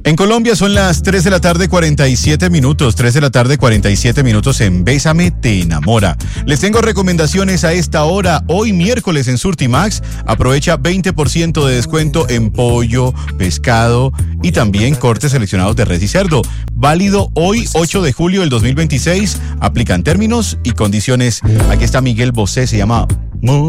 En Colombia son las 3 de la tarde 47 minutos, 3 de la tarde 47 minutos en Bésame te enamora. Les tengo recomendaciones a esta hora. Hoy miércoles en Surtimax, aprovecha 20% de descuento en pollo, pescado y también cortes seleccionados de res y cerdo. Válido hoy 8 de julio del 2026, aplican términos y condiciones. Aquí está Miguel Bosé, se llama